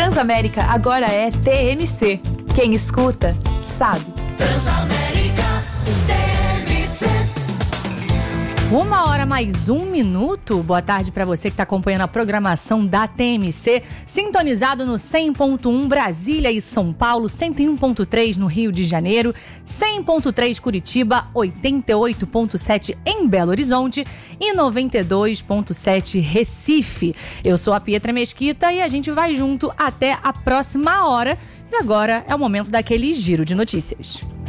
Transamérica agora é TMC. Quem escuta, sabe. Transamérica, TMC. 1h mais 1 minuto. Boa tarde para você que está acompanhando a programação da TMC, sintonizado no 100.1 Brasília e São Paulo, 101.3 no Rio de Janeiro, 100.3 Curitiba, 88.7 em Belo Horizonte e 92.7 Recife. Eu sou a Pietra Mesquita e a gente vai junto até a próxima hora. E agora é o momento daquele giro de notícias.